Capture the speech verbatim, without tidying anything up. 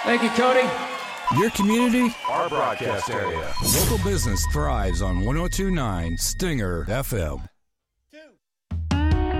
Thank you, Cody. Your community, our broadcast area. Local business thrives on one oh two point nine Stinger F M.